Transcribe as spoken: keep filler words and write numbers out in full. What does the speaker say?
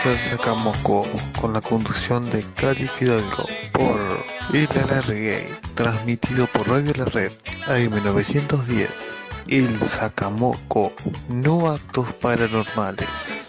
del Sacamoco, con la conducción de Cali Fidalgo, por El Alargue, transmitido por Radio La Red, A M novecientos diez. El Sacamoco, no actos paranormales.